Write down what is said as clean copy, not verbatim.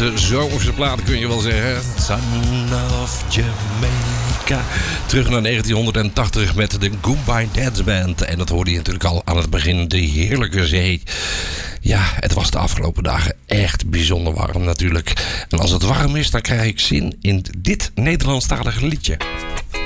beste zomerse plaat, kun je wel zeggen. Son of Jamaica. Terug naar 1980 met de Goodbye Dance Band. En dat hoorde je natuurlijk al aan het begin. De heerlijke zee. Ja, het was de afgelopen dagen echt bijzonder warm natuurlijk. En als het warm is, dan krijg ik zin in dit Nederlandstalige liedje.